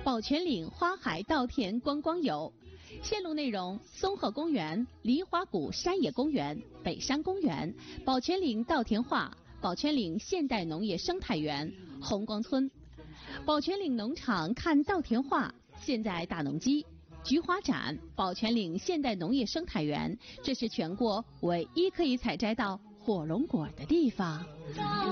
宝泉岭花海稻田观光游。线路内容：松鹤公园、梨花谷山野公园、北山公园、宝泉岭稻田画、宝泉岭现代农业生态园、红光村。宝泉岭农场看稻田画、现代大农机、菊花展、宝泉岭现代农业生态园，这是全国唯一可以采摘到火龙果的地方。